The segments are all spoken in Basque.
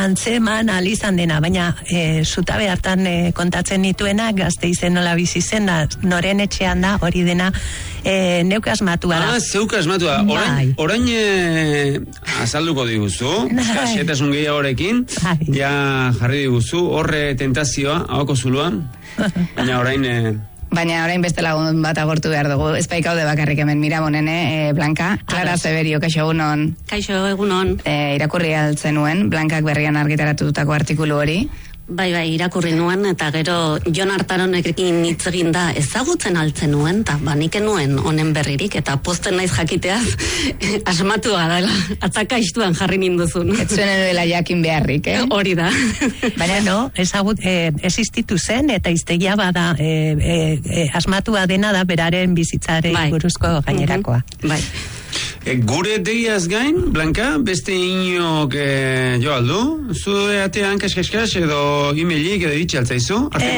antzeman alizan dena, baina zutabe hartan kontatzen nituena, Gasteizen nola bizi zen, noren etxean da, hori dena neuk asmatua da. Zeuk asmatua. Orain azalduko diguzu, xetasun gehiagorekin, ja jarri diguzu, horre tentazioa, hauko zuluan, baina orain beste lagun bat agortu behar dugu. Ez baikaude bakarrik hemen Miramonen, Blanka. Clara Severio, kaixo egunon. Kaixo egunon. Irakurri altzen nuen, Blankak berrian argitaratutako artikulu hori. Bai, irakurri nuen, eta gero Jon Artaronekin hitz egin da ezagutzen altzen nuen, eta baniken nuen honen berririk, eta posten naiz jakiteaz asmatua dela, atzaka istuan jarri ninduzun. Ez zuen edoela jakin beharrik, Hori da. Baina existitu zen, eta iztegia bada asmatua dena da beraren bizitzaren buruzko gainerakoa. Bai. Gure deiaz gain, Blanka, beste inok jo aldu? Zue atean kaskas edo emailik edo ditxaltzaizu?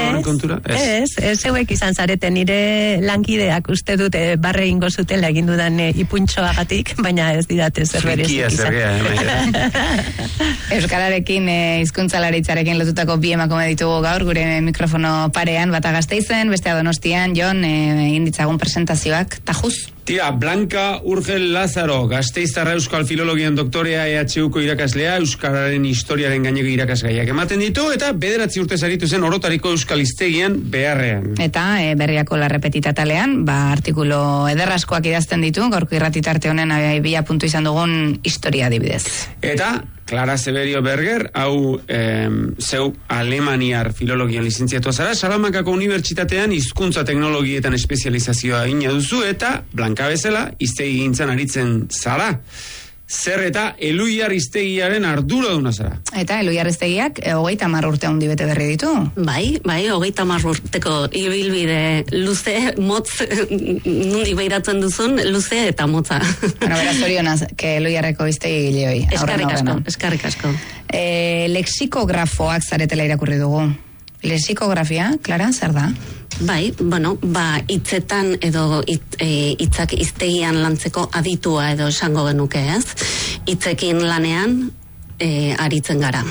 Ez, zeuek izan zareten nire lankideak uste dute barre ingo zutela egin dudan ipuntxoagatik, baina ez didate zerberezik izan. Euskararekin, hizkuntzalaritzarekin lotutako bi emakume ditugu gaur, gure mikrofono parean, bata Gasteizen, bestea Donostian, Jon, egin ditzagun presentazioak, tajuz. Tira, Blanka Urgel Lázaro, Gasteiztarra Euskal Filologian doktorea EHUko irakaslea, Euskararen historiaren gaineko irakasgaiak ematen ditu, eta 9 urte saritu zen Orotariko Euskal Hiztegian beharrean. Eta berriako La Repetita talean, ederraskoak idazten ditu, gaurko irratitarte honen bila puntu izan dugun historia adibidez. Eta Clara Severio Berger, hau zeu alemaniar filologian lizentziatua zara, Salamankako Unibertsitatean hizkuntza teknologietan espezializazioa egina duzu, eta Blanka bezala hiztegi gintzan aritzen zara. Zer eta Eluiar hiztegiaren arduraduna zara. Eta Eluiar hiztegiak 30 urte handi bete berri ditu. Bai, 30 urteko ibilbide luze, motz, nondik behiratzen duzun, luze eta motza. Beraz zorionaz, Eluiarreko hiztegi gileoi. Eskarrik asko. Lexikografoak zaretela irakurri dugu. Lexikografia, Clara, zer da? Bai, hitzetan edo hitzak hiztegian lantzeko aditua edo esango genuke, ez? Hitzekin lanean aritzen gara.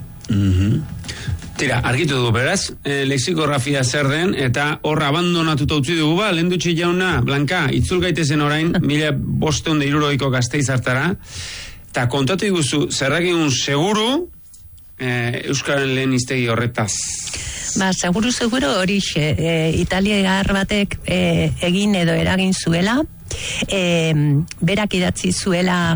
Tira, argitu du beraz, lexikografia zer den, eta hor abandonatuta utzi dugu lendutxi jauna, Blanka, itzul gaitezen orain, 1560 Gasteiz hartara, eta kontatu iguzu, zerrakin seguru, Euskaren lehen hiztegi horretaz. Seguru hori italiar batek egin edo eragin zuela, berak idatzi zuela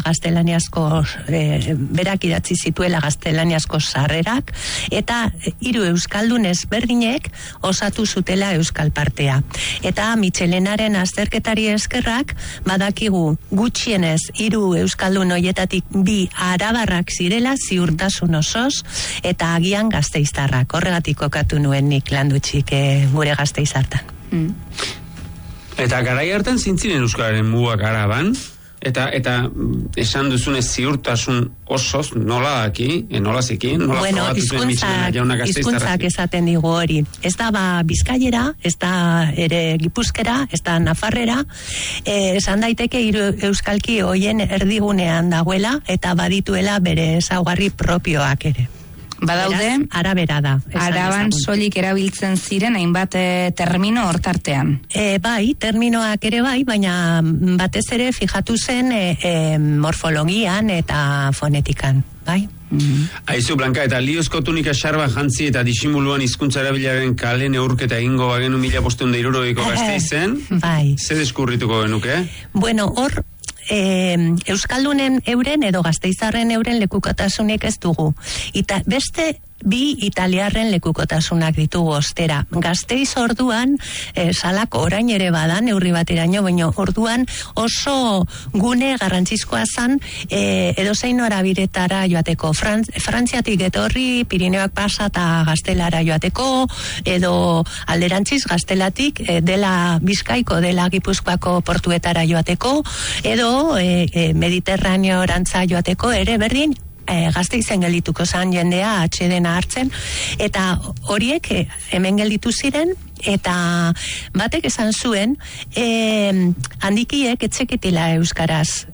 berak idatzi zituela gaztelaniazko sarrerak, eta 3 euskaldun ezberdinek osatu zutela euskal partea. Eta Michelenaren azterketari eskerrak badakigu gutxienez 3 euskaldun hoietatik 2 arabarrak zirela ziurtasun osoz, eta agian gasteiztarrak. Horregatik kokatu nuen nik landutxik gure Gasteizartan. Eta garai hartan zintziren euskararen mugak araban, eta esan duzunez ziurtasun osoz, nola daki, nola zekin, nola probatu zuen Michelena jauna Gasteiztarra. Hizkuntzak esaten digu hori. Ez da bizkaiera, ez da ere gipuzkera, ez da nafarrera, esan daiteke 3 euskalki hoien erdigunean dagoela, eta badituela bere ezaugarri propioak ere. Badaude, arabera da. Araban soilik erabiltzen ziren hainbat termino hortartean. Bai, terminoak ere bai, baina batez ere fijatu zen morfologian eta fonetikan, bai? Aizu, Blanka, eta liozko tunika xarba jantzi eta disimuluan hizkuntza erabilaren kale neurketa egingo bagenu 1560 Gasteizen, bai. Ze deskurrituko genuke? Bueno, hor euskaldunen euren edo gasteizarren euren lekukotasunik ez dugu. Eta beste 2 italiarren lekukotasunak ditugu ostera. Gasteiz orduan, Salako orain ere bada, neurri bateraino, baina orduan oso gune garrantzizkoa zan edozein norabiretara joateko. Frantziatik etorri, Pirineoak pasa eta Gaztelara joateko, edo alderantziz Gaztelatik dela Bizkaiko, dela Gipuzkoako portuetara joateko, edo Mediterraneo orantza joateko, ere berdin, Gasteizen geldituko zan jendea atxedena hartzen, eta horiek hemen gelditu ziren, eta batek esan zuen handikiek etzekitila euskaraz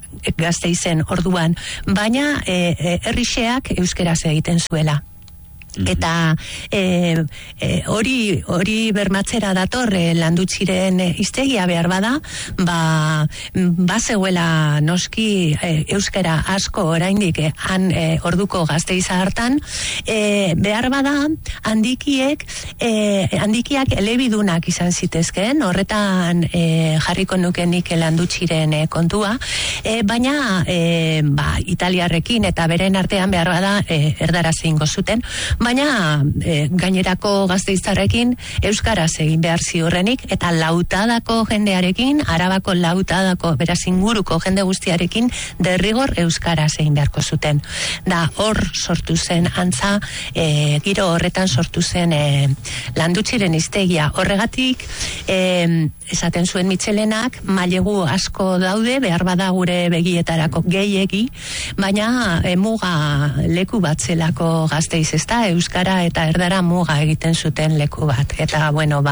Gasteizen orduan, baina herrixeak euskeraz egiten zuela. Eta hori bermatzera dator Landutxiren hiztegia behar bada, bazegoela noski euskara asko oraindik han orduko Gasteiza hartan, behar bada handikiak elebidunak izan zitezkeen, horretan jarriko nukenik Landutxiren kontua, baina italiarrekin eta beren artean behar bada erdaraz egingo zuten, baina gainerako gasteiztarrekin euskaraz egin behar ziurrenik, eta lautadako jendearekin, Arabako lautadako beraz inguruko jende guztiarekin derrigor euskaraz egin beharko zuten. Da hor sortu zen antza, giro horretan sortu zen Landutxiren hiztegia. Horregatik esaten zuen Mitxelenak, mailegu asko daude, behar bada gure begietarako gehiegi, baina muga leku bat zelako Gasteiz, ezta? Euskara eta erdara muga egiten zuten leku bat. Eta, bueno,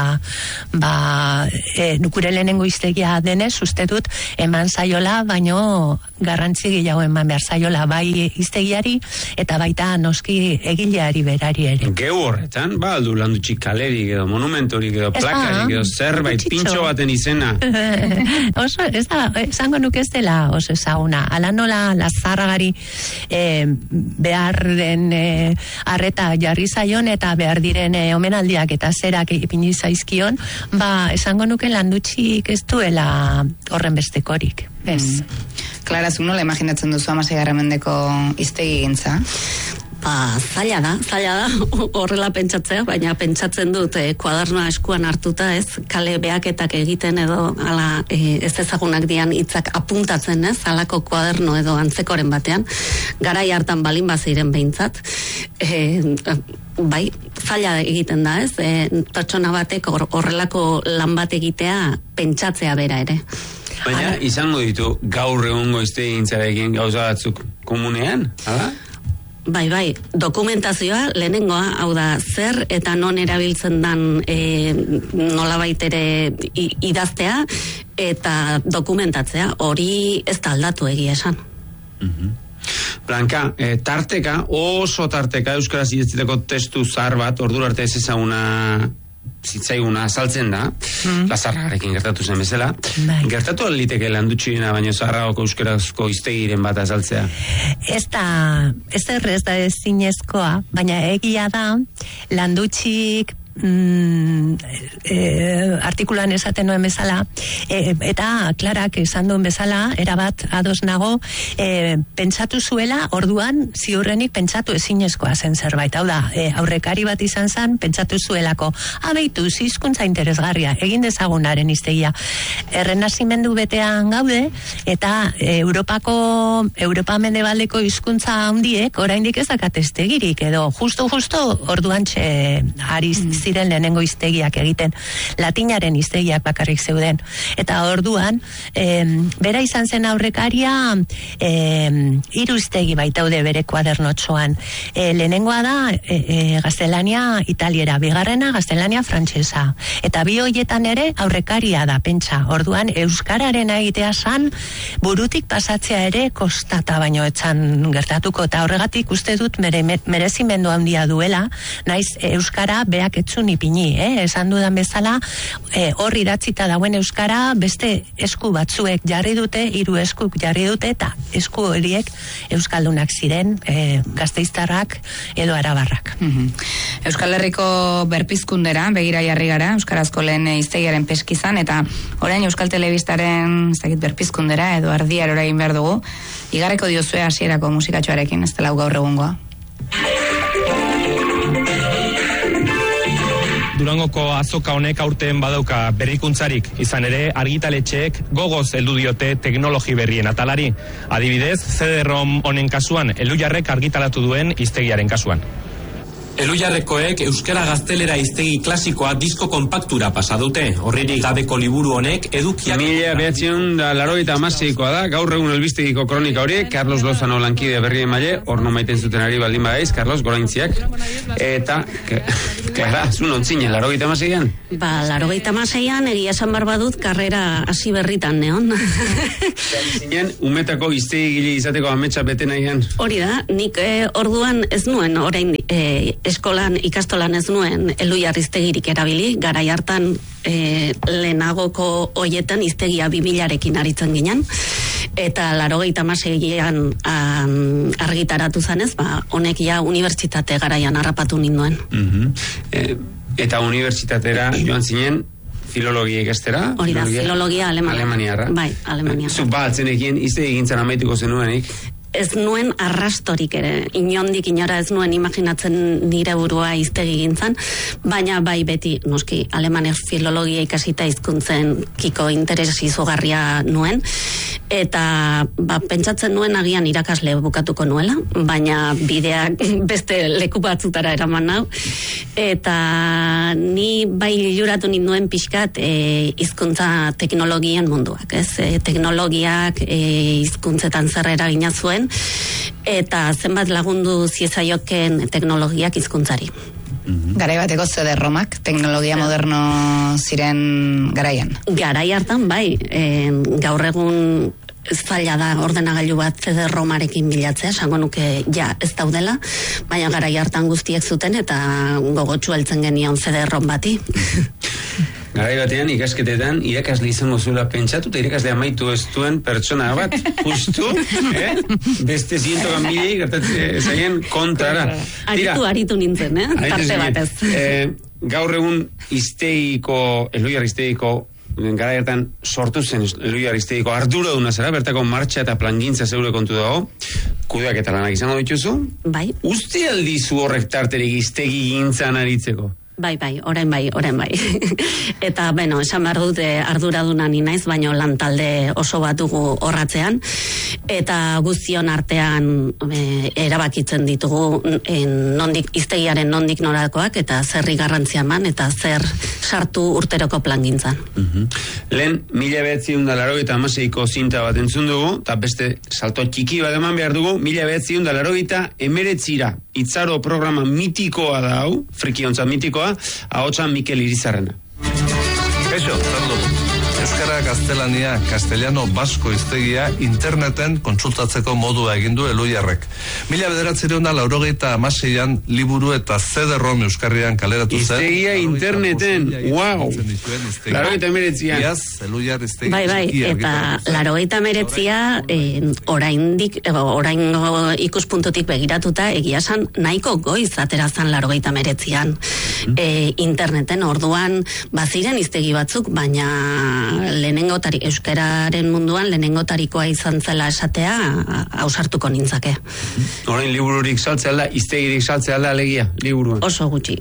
gure lehenengo hiztegia denez, uste dut, eman zaiola, baino garrantzi gehiago eman behar zaiola, bai hiztegiari eta baita noski egileari berari ere. Geu horretan, aldu Landutxik kalerik edo monumentorik edo plakarik edo zerbait pintxo baten izena. Oso, ez da, esango nuke ez dela oso ezaguna. Ala nola Lazarragari behar den arreta jarri zaion eta behar diren omenaldiak eta zerak ipini zaizkion, esango nuke Landutxik ez duela horren bestekorik. Ez. Clara, zu nola imaginatzen duzu 16. mendeko hiztegi gintza? Zaila da, horrela pentsatzea, baina pentsatzen dut kuadernoa eskuan hartuta, ez, kale behaketak egiten edo ala ez ezagunak dian hitzak apuntatzen, ez, alako kuaderno edo antzekoren batean, garai hartan balin baziren behintzat, bai, zaila egiten da, ez, pertsona batek horrelako lan bat egitea pentsatzea bera ere. Baina izango ditu gaur egungo hiztegi gintzarekin gauza batzuk komunean, hala? Bai, dokumentazioa lehenengoa, hau da, zer eta non erabiltzen dan nolabait ere idaztea eta dokumentatzea, hori ez da aldatu egia esan. Blanka, oso tarteka euskaraz idatzitako testu zahar bat, ordura arte ez ezaguna zitzaiguna azaltzen da, Lazarragarekin gertatu zen bezala. Gertatu aliteke Landutxirena baino zaharragoko euskarazko hiztegiren bat azaltzea? Ez da ezinezkoa, baina egia da Landutxik artikulan esaten nuen bezala, eta Klarak esan duen bezala, erabat ados nago, pentsatu zuela, orduan ziurrenik pentsatu ezinezkoa zen zerbait. Hau da, aurrekari bat izan zen, pentsatu zuelako, abeitu, hizkuntza interesgarria, egin dezagunaren hiztegia. Errenazimendu betean gaude, eta Europa mendebaldeko hizkuntza handiek, oraindik ez dakat hiztegirik, edo justo orduan ari ziren lehenengo hiztegiak egiten, latinaren hiztegiak bakarrik zeuden. Eta orduan, bera izan zen aurrekaria, 3 hiztegi baitaude bere kuadernotxoan. Lehenengoa da gaztelania italiera, bigarrena gaztelania frantsesa. Eta bi hoietan ere aurrekaria da, pentsa. Orduan, euskararen egitea san, burutik pasatzea ere kostata baino etzan gertatuko. Eta horregatik uste dut merezimendu handia duela, naiz euskara beak etzun ipini, esan dudan bezala, hor idatzita dauen euskara beste esku batzuek jarri dute, 3 eskuk jarri dute, eta esku horiek euskaldunak ziren, gasteiztarrak edo arabarrak. Euskal Herriko berpizkundera begira jarri gara, euskarazko lehen hiztegiaren peskizan, eta orain Euskal Telebistaren berpizkundera edo ardiar orain behar dugu, igarreko diozue hasierako musikatxoarekin, ez dela gaur egungoa. Durangoko azoka honek aurten badauka berrikuntzarik, izan ere argitaletxeek gogoz heldu diote teknologi berrien atalari. Adibidez, CD-ROM honen kasuan, Elhuyarrek argitaratu duen hiztegiaren kasuan. Elhuyarrekoek euskara gaztelera hiztegi klasikoa disko konpaktura pasa dute. Horririk gabeko liburu honek edukiak... 1986koa da, gaur egun albistegiko kronika horiek, Carlos Lozano lankide berri emaile, orno maiten zuten ari baldin badaiz, Carlos Goraintziak, eta, Klara, zun ontzinen, 86an? Ba, 86an egia esan barbadut, karrera hasi berritan neon. Zinen, umetako hiztegi gile izateko ametsa bete nahian. Hori da, nik orduan ez nuen, orain eskolan, ikastolan ez nuen Elhuyar hiztegirik erabili, garai hartan lehenagoko hoietan hiztegia 2000arekin aritzen ginen, eta 86an argitaratu zanez, ba, honek ja unibertsitate garaian harrapatu ninduen. Eta unibertsitatera joan zinen, filologia ikastera? Hori da, filologia Alemaniarra. Bai, Alemaniarra. Zuk batzen egin, hiztegi gintzen amaituko zenuenik? Ez nuen arrastorik ere, inondik inora ez nuen imaginatzen nire burua hiztegi gintzan, baina bai beti, noski, alemanek filologia ikasita hizkuntzen kiko interes izugarria nuen, eta pentsatzen nuen agian irakasle bukatuko nuela, baina bideak beste leku batzutara eraman nau, eta ni bai liluratu ninduen pixkat hizkuntza teknologien munduak, ez? Teknologiak hizkuntzetan zer eragina zuen, eta zenbat lagundu ziezaioken teknologiak hizkuntzari. Garai bateko CD-ROMak, teknologia moderno ziren garaian. Garai hartan, bai, gaur egun zaila da ordenagailu bat CD-ROMarekin bilatzea, esango nuke ja ez daudela, baina garai hartan guztiek zuten eta gogotsu heltzen genion CD-ROM bati. Garai batean ikasketetan irakasle izango zuela pentsatu eta irakasle amaitu ez duen pertsona bat, justu, beste 100.000 gertatzen zaien kontrara. Aritu nintzen, tarte batez. Gaur egun Elhuyar hiztegiko garai hartan sortu zen Elhuyar hiztegiko arduraduna zara, bertako martxa eta plangintza zeure kontu dago, kudeak eta lanak izango dituzu? Bai. Uste aldizu horrek tarterik hiztegi gintzan aritzeko? Bai, orain bai. Eta, esan behar dut arduraduna ni naiz, baina lantalde oso bat dugu horratzean, eta guztion artean erabakitzen ditugu hiztegiaren nondik norakoak, eta zerri garrantzia eman, eta zer sartu urteroko plangintzan. Lehen, 1986ko zinta bat entzun dugu, eta beste salto txiki bat eman behar dugu, 1989ra, Itzaro programa mitikoa da hau, frikiontza mitikoa, ahotsan Mikel Irizarrena. Kaixo, zer Euskara, gaztelania, castellano, basko hiztegia interneten kontsultatzeko modua egindu Elhuyarrek. 1986an liburu eta CD-ROM euskarrian kaleratu zen. Hiztegia interneten, wow! 89an. Iaz, Elhuyar hiztegia. Bai, eta 89a oraingo ikuspuntutik begiratuta egia esan nahiko goiz atera zen 89an interneten. Orduan baziren hiztegi batzuk, baina euskararen munduan lehenengotarikoa izan zela esatea ausartuko nintzake. Orain libururik saltzea da, hiztegirik saltzea da alegia, liburuan. Oso gutxi.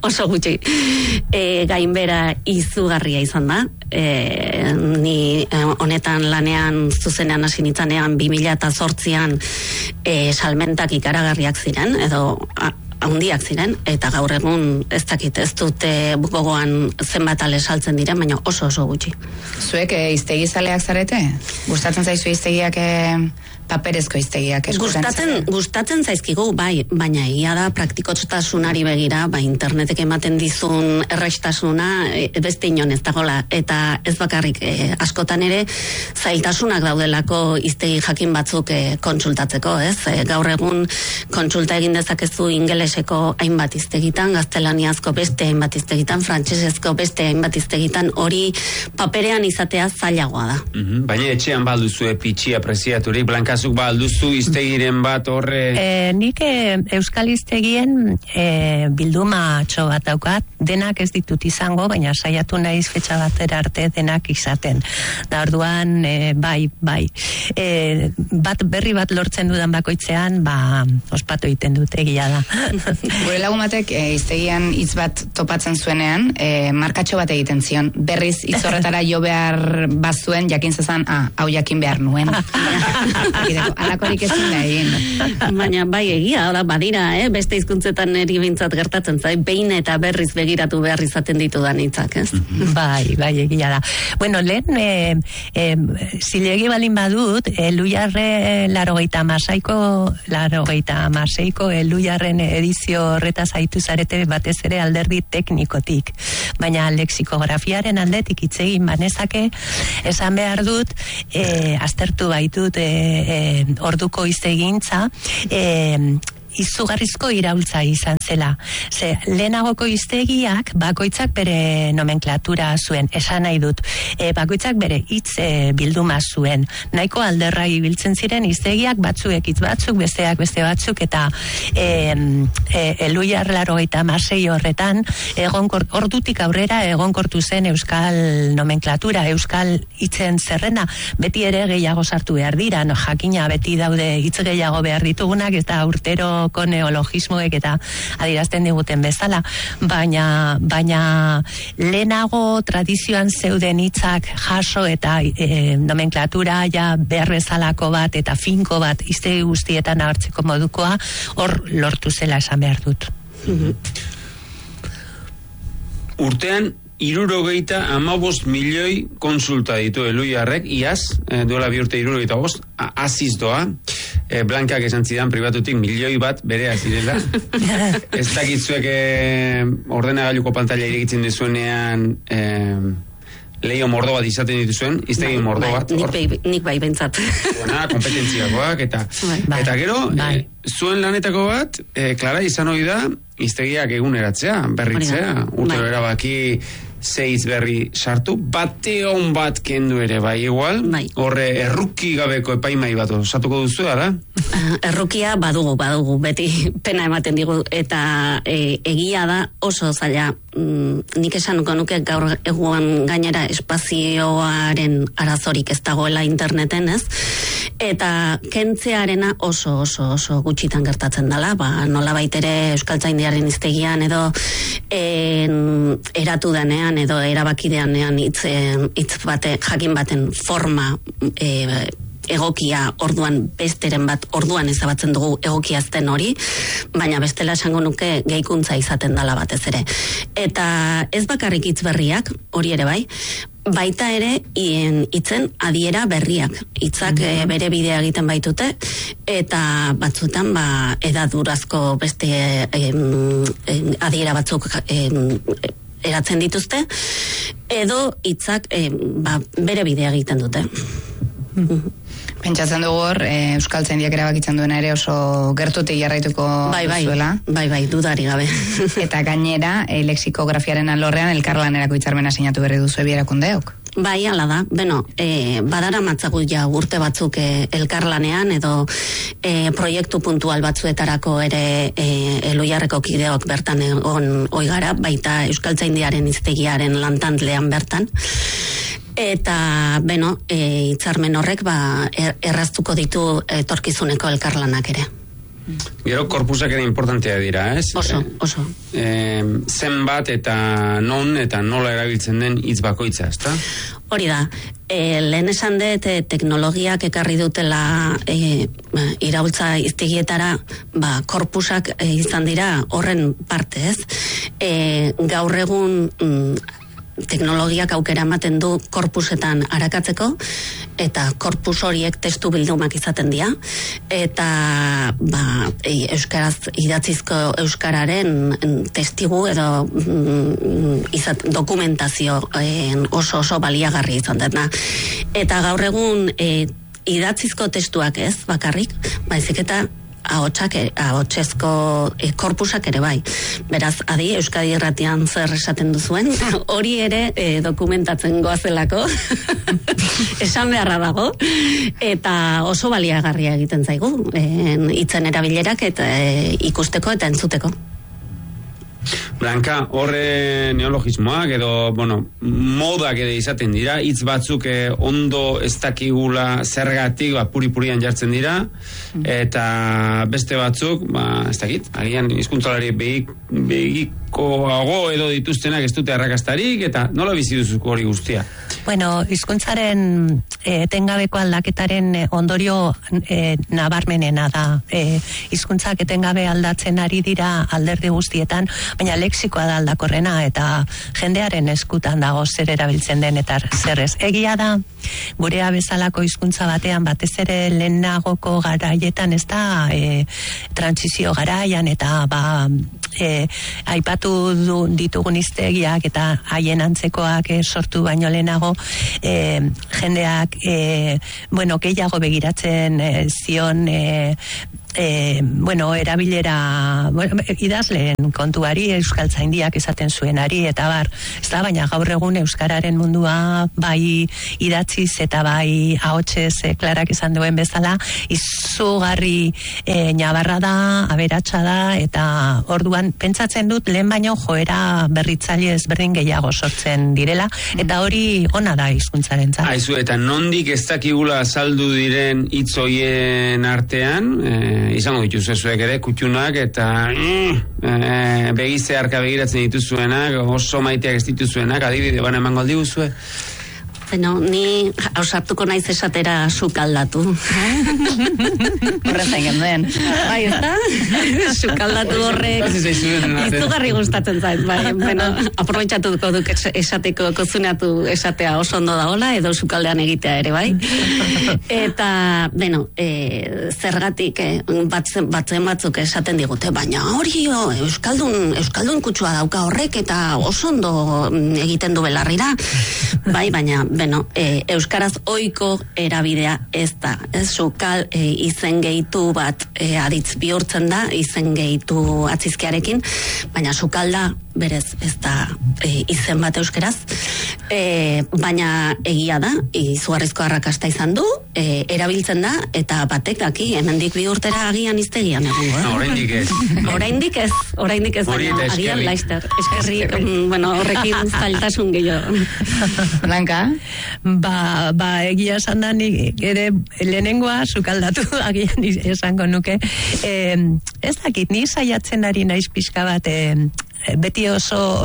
Gainbera izugarria izan da. Ni honetan lanean zuzenean hasi nintzanean 2008an salmentak ikaragarriak ziren, edo handiak ziren, eta gaur egun ez dakit, ez dute gogoan zenbat ale saltzen diren, baina oso gutxi. Zuek hiztegizaleak zarete? Gustatzen zaizu hiztegiak paperezko hiztegiak eskuratzen? Gustatzen zaizkigu, bai, baina egia da praktikotasunari begira, internetek ematen dizun erraistasuna beste inon ez dagoela, eta ez bakarrik askotan ere zailtasunak daudelako hiztegi jakin batzuk kontsultatzeko, ez? Gaur egun kontsulta egin dezakezu ingeleseko hainbat hiztegitan, gaztelaniazko beste hainbat hiztegitan, frantsesezko beste hainbat hiztegitan, hori paperean izatea zailagoa da. Baina etxean balduzu pitxia preziaturik, Blanka, zuk alduzu hiztegiren bat horre... Nik euskal hiztegien bilduma txo bat daukat, denak ez ditut izango, baina saiatu naiz fetxa batera arte denak izaten. Da orduan, bai. Berri bat lortzen dudan bakoitzean, ospatu egiten dut egia da. Gure lagun batek hiztegian hitz bat topatzen zuenean, markatxo bat egiten zion. Berriz hitz horretara jo behar bazuen, jakin zezan, hau jakin behar nuen. Alakorik ezin da egin. Baina bai egia, badira, beste hizkuntzetan eri bintzat gertatzen zai, behin eta berriz begiratu behar izaten ditudan hitzak, ez? Bai, egia da. Bueno, lehen, zilegi balin badut, Luiarre 86ko Luiarren edizio horretaz aitu zarete batez ere alderdi teknikotik. Baina lexikografiaren aldetik hitz egin banezake, esan behar dut, aztertu baitut orduko hiztegintza, izugarrizko iraultza izan zela. Ze, lehenagoko hiztegiak bakoitzak bere nomenklatura zuen, esan nahi dut. Bakoitzak bere hitz bilduma zuen. Nahiko alderra ibiltzen ziren hiztegiak batzuek hitz batzuk, besteak beste batzuk, eta Luiar 86 horretan, ordutik aurrera egonkortu zen euskal nomenklatura, euskal hitzen zerrenda, beti ere gehiago sartu behar dira, jakina beti daude hitz gehiago behar ditugunak, eta urtero neologismoek eta adierazten diguten bezala, baina lehenago tradizioan zeuden hitzak jaso eta nomenklatura ja behar bezalako bat eta finko bat hiztegi guztietan hartzeko modukoa hor lortu zela esan behar dut. Urtean 75 milioi konsulta ditu Luiarrek, iaz, duela bi urte 75, aziz doa, Blankak esan zidan pribatutik milioi bat berea zirela. Ez dakitzuek ordenagailuko pantalla irekitzen dizuenean leio mordo bat izaten dituzuen, iztegi mordo bat. Nik bai bentsat. Kompetentziakoak, eta gero, zuen lanetako bat, klara izan hori da, iztegiak eguneratzea, berritzea, urtero erabaki zeiz berri sartu, bateon bat kendu ere bai igual, horre erruki gabeko epaimai bat osatuko duzu, ara? Errukia badugu, beti pena ematen digu, eta egia da oso zaila, nik esanuko nuke gaur eguan gainera espazioaren arazorik ez dagoela interneten, ez? Eta kentzearena oso gutxitan gertatzen dela, nola baitere Euskaltzaindiaren hiztegian edo eratu denean edo erabakideanean hitz bate, jakin baten forma egokia orduan besteren bat orduan ezabatzen dugu egokiazten hori, baina bestela esango nuke gehikuntza izaten dela batez ere. Eta ez bakarrik hitz berriak, hori ere bai, baita ere hitzen adiera berriak. Hitzak bere bidea egiten baitute, eta batzutan edadurazko beste adiera batzuk eratzen dituzte, edo hitzak bere bidea egiten dute. Pentsatzen dugu hor, Euskaltzaindiak erabakitzen duena ere oso gertutik jarraituko duzuela. Bai, dudari gabe. Eta gainera, lexikografiaren alorrean elkarlanerako hitzarmena sinatu berri duzu erakundeok. Bai, ala da. Badara matzagut ja urte batzuk elkarlanean edo proiektu puntual batzuetarako ere Luiarreko kideok bertan egon oigara, baita Euskaltzaindiaren hiztegiaren lantantlean bertan. Eta, hitzarmen horrek erraztuko ditu etorkizuneko elkarlanak ere. Gero korpusak ere importantea dira, ez? Oso. Zenbat eta non eta nola erabiltzen den hitz bakoitza, ezta? Hori da, lehen esan dut teknologiak ekarri dutela iraultza hiztegietara, korpusak izan dira horren parte, ez? Gaur egun teknologiak aukera ematen du korpusetan arakatzeko, eta korpus horiek testu bildumak izaten dira, eta euskaraz idatzizko euskararen testigu edo dokumentazio oso baliagarri izan dena. Eta gaur egun idatzizko testuak ez bakarrik, baizik eta ahotsezko korpusak ere bai. Beraz, Euskadi Irratian zer esaten duzuen, hori ere dokumentatzen goazelako, esan beharra dago, eta oso baliagarria egiten zaigu, hitzen erabilerak eta ikusteko eta entzuteko. Blanka, horre neologismoak edo, modak ere izaten dira, hitz batzuk ondo ez dakigula zergatik, puri-purian jartzen dira, eta beste batzuk, ez dakit, agian hizkuntzalari begikoago edo dituztenak ez dute arrakastarik, eta nola bizi duzuko hori guztia? Bueno, hizkuntzaren etengabeko aldaketaren ondorio nabarmenena da. Hizkuntzak etengabe aldatzen ari dira alderdi guztietan, baina lexikoa da aldakorrena eta jendearen eskutan dago zer erabiltzen den eta zer ez. Egia da, gurea bezalako hizkuntza batean batez ere lehenagoko garaietan ez da trantsizio garaian eta aipatu ditugun hiztegiak eta haien antzekoak sortu baino lehenago jendeak gehiago begiratzen zion erabilera idazleen kontuari, euskaltzaindiak esaten zuenari, eta ez da, baina gaur egun euskararen mundua bai idatziz eta bai ahotsez Klarak esan duen bezala, izugarri nabarra da, aberatsa da, eta orduan pentsatzen dut lehen baino joera berritzaile ezberdin gehiago sortzen direla, eta hori ona da hizkuntzarentzat. Aizu, eta nondik ez dakigula azaldu diren hitz hoien artean, izango dituzu zuek ere, kutxunak eta begizearka begiratzen dituzuenak, oso maiteak ez dituzuenak, adibide bana emango aldibuzue? Bueno, ni ausartuko naiz esatera sukaldatu. Horrezain genduen. Bai, eta? Sukaldatu horrek izugarri gustatzen zait. Bai, aprobetxatuko duk esateko kozunatu esatea oso ondo dagoela, edo sukaldean egitea ere, bai. Eta, zergatik batzen batzuk esaten digute, baina hori euskaldun kutsua dauka horrek, eta oso ondo egiten du belarrira. Bai, baina euskaraz ohiko erabidea ez da. Sukal izen gehitu bat aditz bihurtzen da, izen gehitu atzizkearekin, baina sukalda berez ez da izen bat euskeraz. Baina egia da, izugarrizko arrakasta izan du, erabiltzen da, eta batek daki, hemendik bi urtera agian hiztegian egongo. Oraindik ez. Baina agian laizter. Eskerri, horrekin zailtasun gehiago. Blanka? Egia esan da nik ere lehenengoa sukaldatu agian esango nuke. Ez dakit, ni saiatzen ari naiz pixka bat beti oso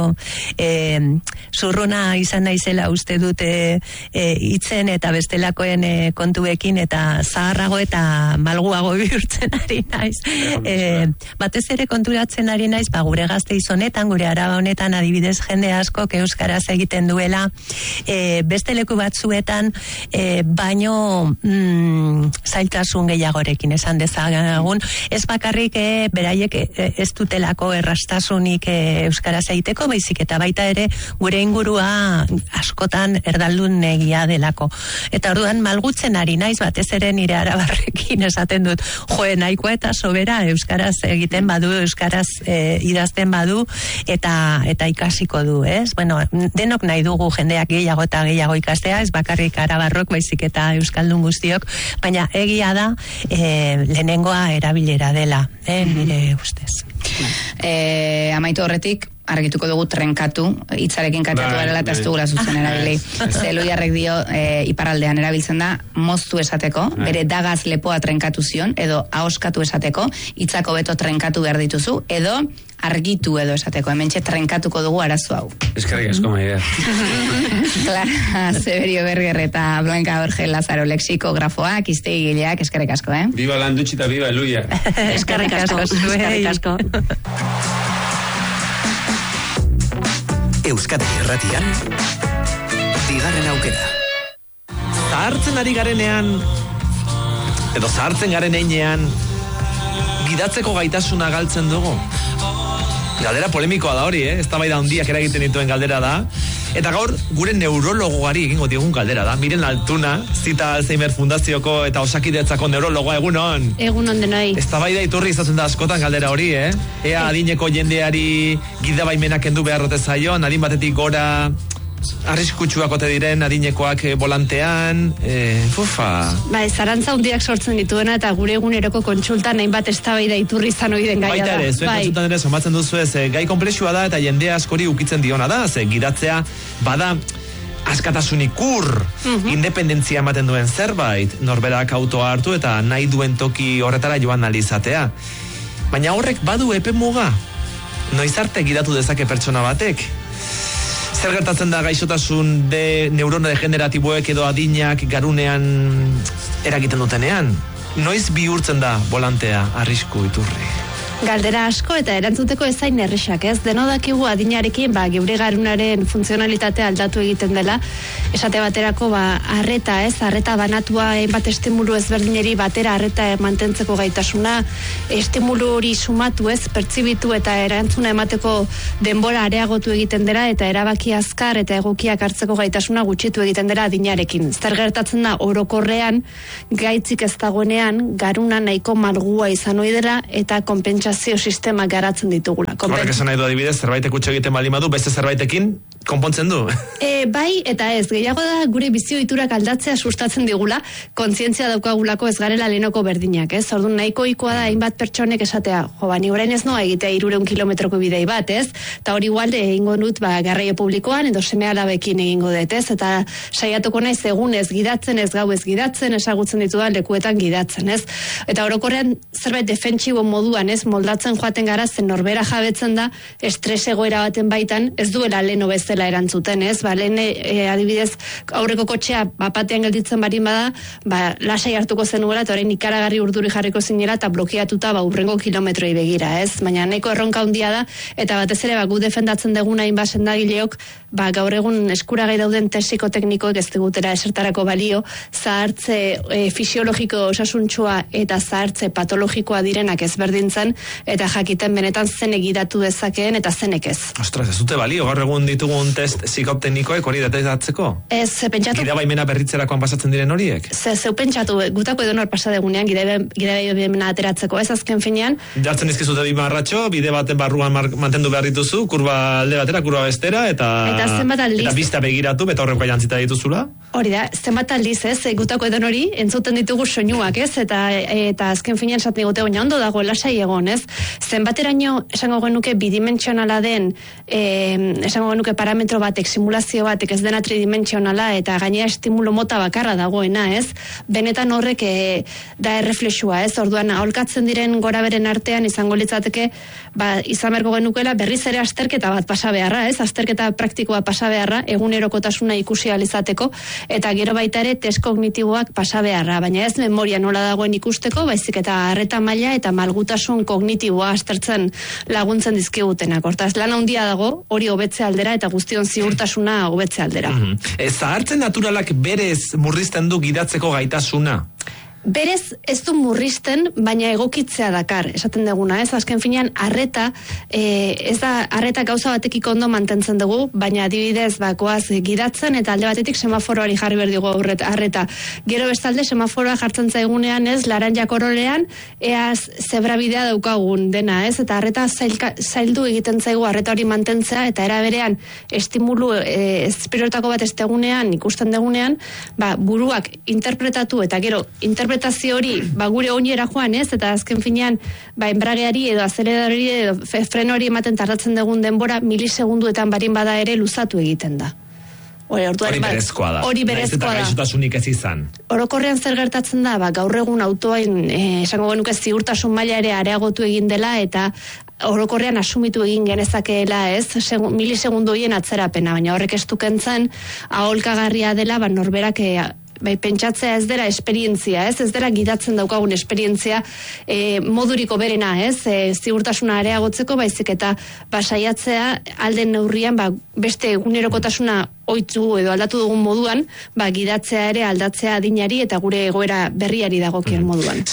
zurruna izan naizela uste dute hitzen eta bestelakoen kontuekin eta zaharrago eta malguago bihurtzen ari naiz. Batez ere konturatzen ari naiz, gure Gasteiz honetan, gure Araba honetan adibidez jende askok euskaraz egiten duela, beste leku batzuetan baino zailtasun gehiagorekin esan dezagun. Ez bakarrik beraiek ez dutelako errastasunik euskaraz egiteko, baizik eta baita ere gure ingurua askotan erdaldun negia delako. Eta orduan malgutzen ari naiz, batez ere nire arabarrekin esaten dut, nahikoa eta sobera euskaraz egiten badu, euskaraz idazten badu, eta ikasiko du, ez? Denok nahi dugu jendeak gehiago eta gehiago ikastea, ez bakarrik arabarrok, baizik eta euskaldun guztiok, baina egia da lehenengoa erabilera dela, nire ustez. Amaitu horretik, argituko dugu trenkatu, hitzarekin kantatu garela eta ez dugula zuzen erabili. Zeluiarrek dio, iparraldean erabiltzen da, moztu esateko, bere dagaz lepoa trenkatu zion, edo ahoskatu esateko, hitzako beto trenkatu behar dituzu, edo argitu edo esateko, hementxe trenkatuko dugu arazo hau. Eskerrik asko maidea. Clara Severio Berger eta Blanca Borge Lazaro lexikografoak, hiztegigileak, eskerrik asko, Viva Landutxi eta viva Eluia. Eskerrik asko. Euskadi Irratian bigarren aukera. Zahartzen ari garenean edo zahartzen garen einean gidatzeko gaitasuna galtzen dugu. Galdera polemikoa da hori, eztabaida handiak eragiten dituen galdera da. Eta gaur gure neurologoari egingo diogun galdera da. Miren Altuna, Zita Alzheimer Fundazioko eta Osakidetzako neurologoa, egunon. Egunon denoi. Eztabaida iturri izaten da askotan galdera hori, Ea adineko jendeari gidabaimenak kendu beharrote zaion, adin batetik gora arriskutsuak ote diren adinekoak volantean, Bai, zarantza hundiak sortzen dituena eta gure eguneroko kontsultan hainbat eztabaida iturri izan ohi den gaia da. Baita ere, zuen kontsultan ere somatzen duzu ez, gai konplexua da eta jende askori ukitzen diona da, ze gidatzea bada askatasunik independentzia ematen duen zerbait, norberak autoa hartu eta nahi duen toki horretara joan alizatea. Baina horrek badu epe muga, noiz arte gidatu dezake pertsona batek. Zer gertatzen da gaixotasun neurona degeneratiboek edo adinak garunean eragiten dutenean? Noiz bihurtzen da volantea arrisku iturri? Galdera asko eta erantzuteko ezain erresak, ez? Deno dakigu adinarekin, geure garunaren funtzionalitatea aldatu egiten dela. Esate baterako, arreta, ez? Arreta banatua hainbat estimulu ezberdineri batera arreta mantentzeko gaitasuna, estimulu hori sumatu, ez? Pertzibitu eta erantzuna emateko denbora areagotu egiten dela eta erabaki azkar eta egokiak hartzeko gaitasuna gutxitu egiten dela adinarekin. Zer gertatzen da orokorrean, gaitzik ez dagoenean, garuna nahiko malgua izan ohi dela eta konpentsazio sistema garatzen ditugula. Horrek esan nahi du adibidez, zerbaitek utxe egiten baldin badu, beste zerbaitekin konpontzen du? Bai, eta ez, gehiago da gure bizio iturak aldatzea sustatzen digula, kontzientzia daukagulako ez garela lehenoko berdinak, ez? Orduan nahiko ikoa da hainbat pertsonek esatea, ni orain ez noa egitea 300 kilometroko bidei bat, ez? Eta hori igual egingo dut garraio publikoan edo seme-alabekin egingo dut, ez? Eta saiatuko naiz egunez gidatzen, ez gauez gidatzen, ezagutzen ditudan lekuetan gidatzen, ez? Eta orokorrean zerbait defentsibo moduan, ez? Moldatzen joaten gara, zen norbera jabetzen da, estres egoera baten baitan, ez duela leno bezala erantzuten, ez? Lehen adibidez, aurreko kotxea batean gelditzen barin bada, lasai hartuko zenuela, eta orain ikaragarri urduri jarriko zinela, eta blokeatuta urrengo kilometroi begira, ez? Baina nahiko erronka handia da, eta batez ere gu defendatzen deguna hainbat sendagileok, gaur egun eskuragai dauden tesiko teknikoek ez digutera esertarako balio, zahartze fisiologiko osasuntsua eta zahartze patologikoa direnak ezberdintzen, eta jakiten benetan zenek gidatu dezakeen eta zenek ez. Ostras, ez dute balio, gaur egun ditugun test psikoteknikoek hori detektatzeko? Ez, pentsatu... Gidabaimena berritzerakoan pasatzen diren horiek? Zeu pentsatu, gutako edonor pasadegunean gidabaimena ateratzeko, ez azken finean. Jartzen izkizute bi marratxo, bide baten barruan mantendu behar dituzu, kurba alde batera, kurba bestera, eta bista begiratu, eta horreko jantzita dituzula? Hori da, zenbat aldiz, ez, gutako edonori, entzuten ditugu soinuak, ez, eta azken finean esaten digute, baina ondo dago, lasai egon, ez, zenbateraino esango genuke bidimentsionala den, esango genuke parametro batek, simulazio batek ez dena tridimentsionala eta gainera estimulo mota bakarra dagoena, ez? Benetan horrek da erreflexua, ez? Orduan aholkatzen diren goraberen artean izango litzateke, izan beharko genukela berriz ere azterketa bat pasa beharra, ez? Azterketa praktikoa pasa beharra, egunerokotasuna ikusi alizateko eta gero baita ere test kognitiboak pasa beharra, baina ez memoria nola dagoen ikusteko, baizik eta arreta maila eta malgutasun kognitiboa aztertzen laguntzen dizkigutenak. Hortaz, lan handia dago, hori hobetze aldera eta guztion ziurtasuna hobetze aldera. Zahartzen naturalak berez murrizten du gidatzeko gaitasuna? Berez ez du murrizten, baina egokitzea dakar, esaten duguna, ez? Azken finean, arreta, ez da, arreta gauza batekiko ondo mantentzen dugu, baina adibidez, goaz gidatzen, eta alde batetik semaforoari jarri behar dugu arreta. Gero bestalde, semaforoa jartzen zaigunean, ez, laranja korolean, eaz zebrabidea daukagun dena, ez? Eta arreta zaildu egiten zaigu arreta hori mantentzea, eta era berean, estimulu espirotako bat estegunean, ikusten degunean, buruak interpretatu, eta gero, interpretazio hori, gure oinera joan, ez? Eta azken finean, enbrageari edo azeleradori edo freno hori ematen tardatzen dugun denbora milisegunduetan barin bada ere luzatu egiten da. Hori berezkoa da. Hori berezkoa da. Gaixotasunik ez izan. Orokorrean zer gertatzen da, gaur egun autoen, esango genuke ziurtasun maila ere areagotu egin dela, eta orokorrean asumitu egin genezakeela, ez? Milisegundu horien atzerapena, baina horrek ez dukentzen, aholkagarria dela, norberak pentsatzea ez dela esperientzia, ez dela gidatzen daukagun esperientzia moduriko berena, ez? Ziurtasuna areagotzeko, baizik eta saiatzea alden neurrian beste egunerokotasuna ohitu edo aldatu dugun moduan, gidatzea ere aldatzea adinari eta gure egoera berriari dagokien moduan.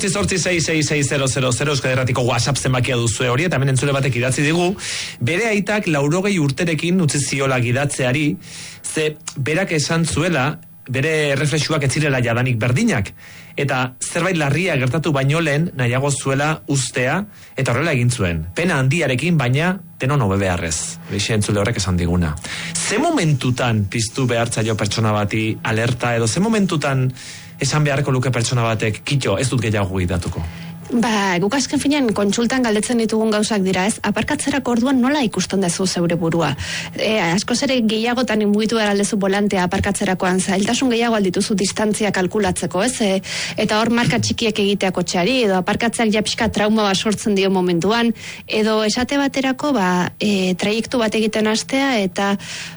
6-8-8-6-6-6-0-0-0 Euskal Herratiko WhatsApp zenbakia duzue hori, eta hemen entzule batek idatzi digu, bere aitak 80 urterekin utzi ziola gidatzeari, ze berak esan zuela, bere erreflexuak ez zirela jadanik berdinak, eta zerbait larria gertatu baino lehen nahiago zuela ustea, eta horrela egin zuen. Pena handiarekin, baina denon hobe beharrez. Beixe entzule horrek esan diguna. Ze momentutan piztu behartzaio pertsona bati alerta, edo ze momentutan esan beharko luke pertsona batek, kitxo, ez dut gehiago gidatuko? Guk azken finean kontsultan galdetzen ditugun gauzak dira, ez? Aparkatzerako orduan nola ikusten dezu zeure burua? Askoz ere gehiagotan mugitu behar aldezu volantea aparkatzerakoan, zailtasun gehiago aldituzu distantzia kalkulatzeko, ez? Eta hor marka txikiek egitea kotxeari, edo aparkatzeak japixka trauma bat sortzen dio momentuan, edo esate baterako, traiektu bat egiten hastea, eta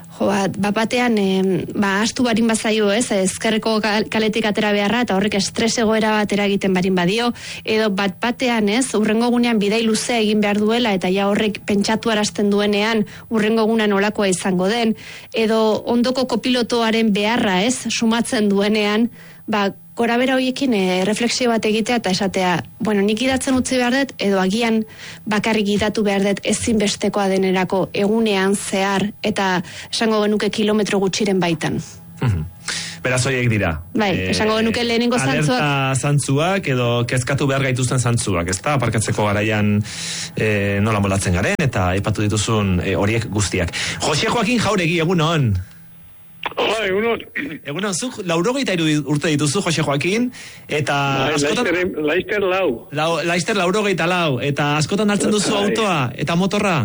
batean, astu barin bazaio, ez, ezkerreko kaletik atera beharra, eta horrek estres egoera batera egiten barin badio, edo batean, ez, urrengo gunean bidai luzea egin behar duela, eta ja horrek pentsatu arazten duenean, urrengo gunean olakoa izango den, edo ondoko kopilotoaren beharra, ez, sumatzen duenean, gorabera horiekin refleksio bat egitea eta esatea, nik idatzen utzi behar dut, edo agian bakarrik idatu behar dut ezinbestekoa denerako egunean zehar, eta esango genuke kilometro gutxiren baitan. Beraz horiek dira. Esango genuke lehenengo zantzuak. Alerta zantzuak edo kezkatu behar gaituzten zantzuak, ezta? Aparkatzeko garaian nola molatzen garen, eta aipatu dituzun horiek guztiak. Jose Joaquin Jauregi, egunon. Hola, egunon. Egunon, zuk 83 urte dituzu, Jose Joaquin, eta askotan... Laister lau. Laister 84, eta askotan hartzen duzu autoa, eta motorra?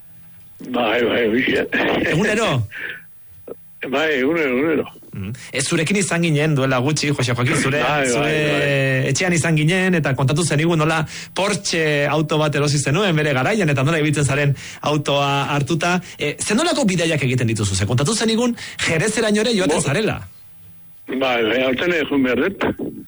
Bai, Egunero? Bai, egunero. Zurekin izan ginen duela gutxi, Jose Joaquin, zure etxean izan ginen, eta kontatu zenigun nola Porsche auto bat erosi zenuen bere garaian, eta nola ibiltzen zaren autoa hartuta. Zer nolako bidaiak egiten dituzu? Kontatu zenigun Jerezerainore joaten zarela. Bai, alten egun behar dut.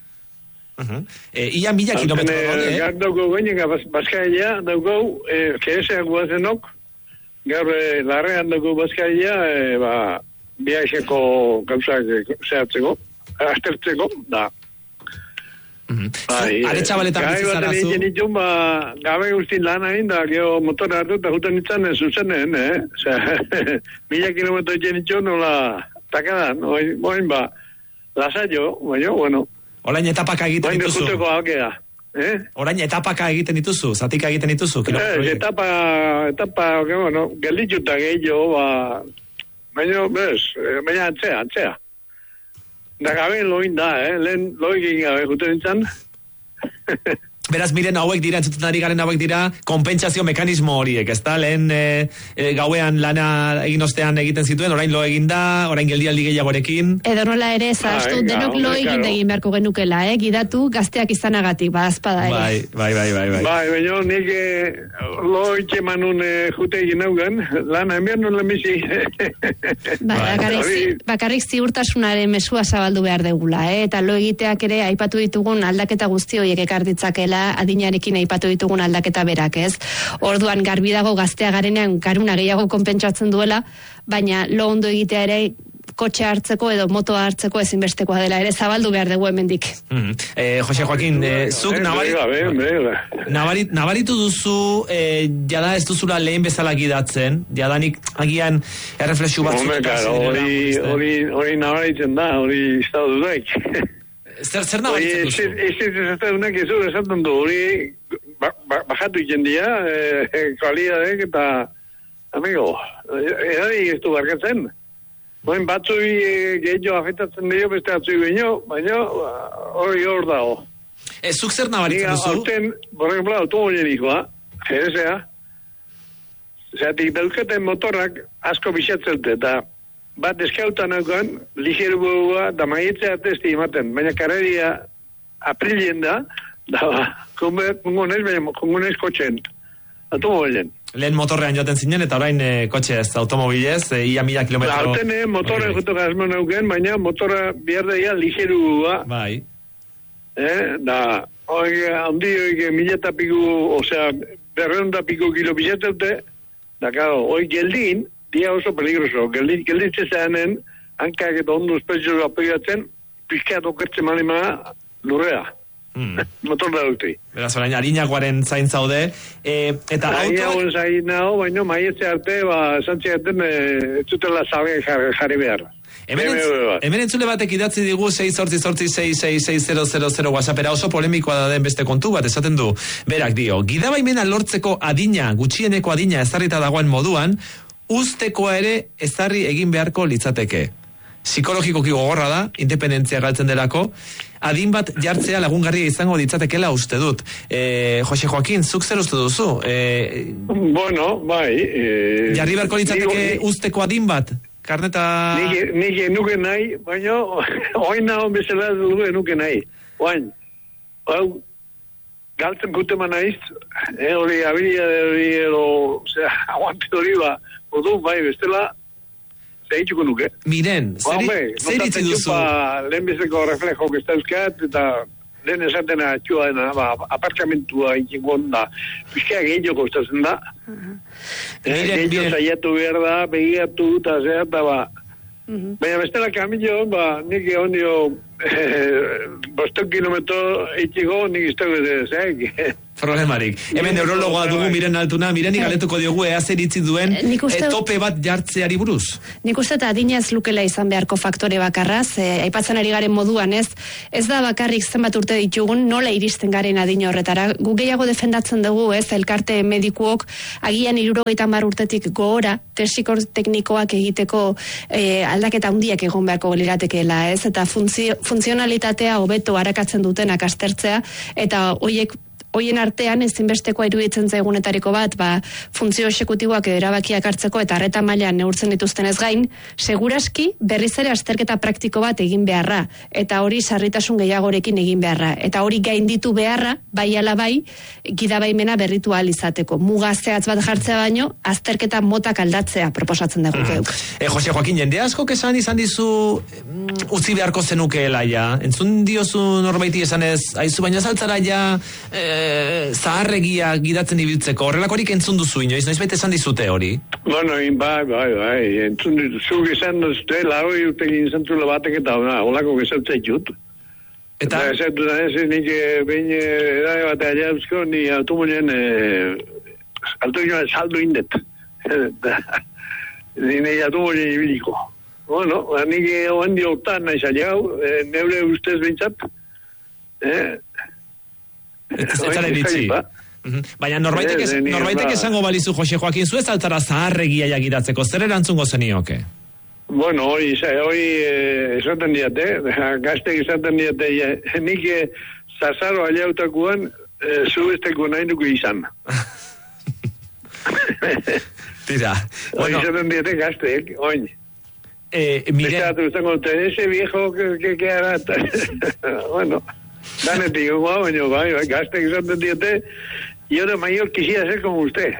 Ia 1000 kilometro daude. Gaur daugo goinik Baskaia, daugo Jerezeak guazenok, gaur larrean daugo Baskaia, biaxeko gauzak zehatzeko, aztertzeko, da. Aretxabaletan bizitzara zu? Gai bat gabe guztin lan hain, da, geho motora hartu eta juten nintzen zuzenen, Osea, 1000 kilometro egin nintzen, nola, takadan, oin lasaio, baina, bueno. Orain etapaka egiten dituzu? Oin juteko algea. Orain etapaka egiten dituzu, zatika egiten dituzu? Etapa, bueno, geldituta gehiago, baina antzea. Da gabe loin da, lehen loik gabe juten nintzen. Beraz, miren, hauek dira, entzuten ari garen hauek dira, konpentsazio mekanismo horiek, ez da? Lehen gauean lana egin ostean egiten zituen, orain lo egin da, orain geldialdi gehiagorekin. Edo nola ere, zahaztu, denok lo egin egin beharko genukela, gidatu gazteak izanagatik, badazpada ere. Bai. Baina, nik lo itxemanun jute egin haugen, lana enbiar non lembizi. Bakarrik ziurtasunaren mesua zabaldu behar degula, eta lo egiteak ere aipatu ditugun aldaketa guzti horiek ekar ditzakela, adinarekin aipatu ditugun aldaketa berak, ez? Orduan garbi dago gaztea garenean garuna gehiago konpentsatzen duela, baina lo ondo egitea ere kotxe hartzeko edo motoa hartzeko ezinbestekoa dela ere zabaldu behar dugu hemendik. Jose Joaquin, zuk nabaritu duzu jada ez duzula lehen bezala gidatzen, jadanik agian erreflexu batzuk. Hori nabaritzen da, hori estatu dudaik. Zer nabaritzen duzu? Ez dunak ez hori esaten du, hori bajatu ikendia, kualidadek eta, amigo, edari ez du barkatzen. Boin batzui gehiago afetatzen dio, beste batzui baino, baina hori hor dago. Zuk zer nabaritzen duzu? Horten, por ejemplo, automobilenikoa, jerezea, zeatik dauketen motorrak asko bisatzerte, eta bat eskautan haukan, ligeru gogoa, da maietzea testi ematen, baina karreria aprilien da kongonez kotxen, automobilen. Lehen motorrean joaten zinen, eta orain kotxez, automobilez, ia 1000 kilometro. Horten motorra jutu gazman hauken, baina motorra bihardeia ligeru gogoa. Bai. Da, handi hoik 1000 eta piku, osea, 200 piku kilo bizateute, da, claro, hoi geldin, dia oso peligroso. Gelditze zeanen, hankak eta ondo espezio apoiatzen, pizkeat okertzen malima lurrea. Motor da dukti. Beraz, orain, harinagoaren zain zaude. Eta Harinagoen zain nago, baina maietze arte, santziaten, ez zutela zabe jarri behar. Hemen entzule batek idatzi digu 688666000 WhatsAppera, oso polemikoa da den beste kontu bat, esaten du. Berak dio, gidabaimena lortzeko adina, gutxieneko adina ezarrita dagoen moduan, ustekoa ere ezarri egin beharko litzateke. Psikologikoki gogorra da, independentzia galtzen delako, adin bat jartzea lagungarria izango ditzatekela uste dut. Jose Joaquin, zuk zer uste duzu? Bueno, bai. Jarri beharko litzateke usteko adin bat? Karneta... Nik enuke nahi, baina oin naho bezala dugu enuke nahi. Oain, hau, galtzen kutema naiz, hori habilidade hori, aguante hori ba, ordu, bai, bestela, zehitzuko nuke. Miren, zer itzi duzu? Lehenbizeko reflejo que está euskat, eta lehen esaten atxua dena, aparkamentua ikingon da, pizkea gehiago kostatzen da. Gehiago zaiatu behar da, begiatu eta zehar da, baina bestela kamillo, nik egon dio, 5 kilometro itxigo, nik iztego zeak. Problemarik. Hemen neurologoa dugu Miren Altuna, Mireni galetuko diogu ea zer itzi duen tope bat jartzeari buruz. Nik uste eta adina ez lukela izan beharko faktore bakarraz, aipatzen ari garen moduan ez da bakarrik zenbat urte ditugun, nola iristen garen adina horretara. Gu gehiago defendatzen dugu, ez, elkarte medikuok agian 70 urtetik gogora, tesiko teknikoak egiteko aldaketa handiak egon beharko liratekeela, ez, eta funtzionalitatea hobeto arakatzen dutenak aztertzea, eta hoien artean ezinbestekoa iruditzen zaigunetariko bat, funtzio exekutiboak erabakiak hartzeko eta arreta mailan neurtzen dituztenez gain, seguraski berriz ere azterketa praktiko bat egin beharra, eta hori sarritasun gehiagorekin egin beharra, eta hori gainditu beharra, bai ala bai, gidabaimena berritu ahal izateko. Muga zehatz bat jartzea baino, azterketa motak aldatzea proposatzen dugu geuk. Jose Joaquin, jende asko esan izan dizu utzi beharko zenukeela ja. Entzun diozu norbaiti esanez, aizu baina saltzara ja zaharregia gidatzen ibiltzeko, horrelakorik entzun duzu inoiz, noiz baita esan dizute hori? Bueno, bai, entzun zuk esan duzute, laroi urtekin zentzula batek eta holako gezatzea jut. Eta esatu da ez, nik behin edade bat aiauzko, ni automoinen saldo indet. Ni automoinen ibiliko. Bueno, nik oan dioktan nahi zailau, neure ustez behintzat, Etzara iritsi. Baina norbaitek esango balizu, Jose Joaquin, zu ez altara zaharregia jagidatzeko, zer erantzungo zenioke? Bueno, hori esaten diate, gaztek esaten diate, nik zazaro aliautakuan zu esteko nahi nuke izan. Tira. Hori esaten diate gaztek, oin. Estatu izango, ese viejo que hará. Bueno. Danetik, baina bai, gaztek esaten diete, yo de mayor quisiera ser como usted.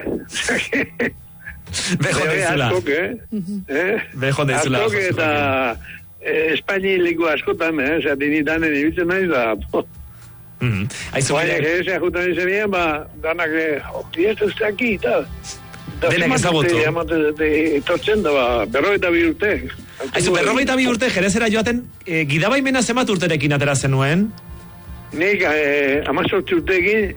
Bejo deizula. Bejo deizula. Aztok eta Espainiliko askotan, dinitan enibitzen nahiz da. Baina gerezea jutan izan nien, danak, y esto está aquí, tal. Denek ezagutu. Etortzen da, 42 urte. Aizu, 42 urte, jerezera joaten, gidabaimena zenbat urterekin atera zenuen? Nik, 18 urtekin,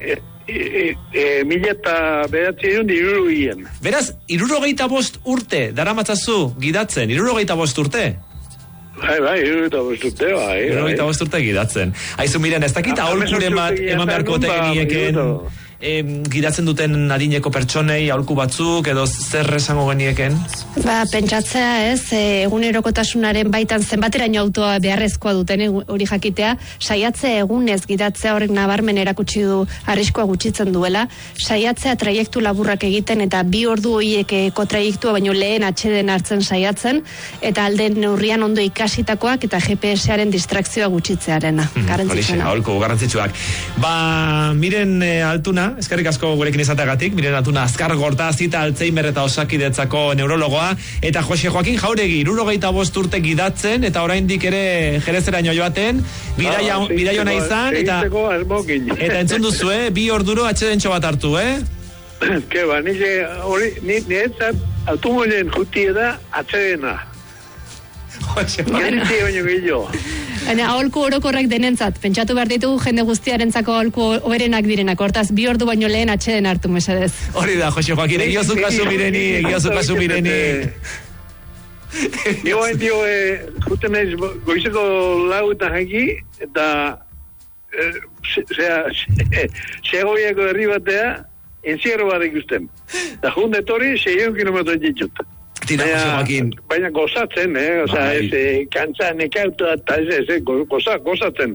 1900 irurugien. Beraz, 65 urte, dara matzazu, gidatzen, 65 urte? Bai, 65 urte, bai. 65 urte gidatzen. Aizu, Miren, ez dakit aholkuren bat eman beharko teknieken gidatzen duten adineko pertsonei, aholku batzuk, edo zer esango genieken? Pentsatzea ez, egunerokotasunaren baitan zenbateraino autoa beharrezkoa duten hori jakitea, saiatzea egunez gidatzea horrek nabarmen erakutsi du arriskua gutxitzen duela, saiatzea traiektu laburrak egiten eta 2 ordu horiekeko traiektua baino lehen atxeden hartzen saiatzen, eta alden neurrian ondo ikasitakoak eta GPS-aren distrakzioa gutxitzearena. Garrantzitsuena. Aholku, garrantzitsuak. Miren Altuna, eskerrik asko gurekin izateagatik, Miren Altuna azkar gorta zita Alzheimer eta osakidetzako neurologoa, eta Jose Joaquin Jauregi 65 urte gidatzen, eta oraindik ere jerezeraino joaten, bidaio nahi izan, eta entzun duzu, 2 orduro atxedentxo bat hartu, Ke ba, niretzat automoilen jutie da atxedena. Jose Joaquin. Baina aholku orokorrak denentzat, pentsatu behar ditugu jende guztiarentzako aholku oberenak direnak, hortaz 2 ordu baino lehen atxeden hartu mesedez. Hori da, Jose Joaquin, egiozu kasu mireni. Jo, justen naiz, goizeko 4 eta jaki, eta segoiako herri batea, enzierro bat ikusten. Eta junde etorri, 600 kilometro ditut. Tira, Jose Joaquin. Baina gozatzen, kantza nekautu eta gozatzen.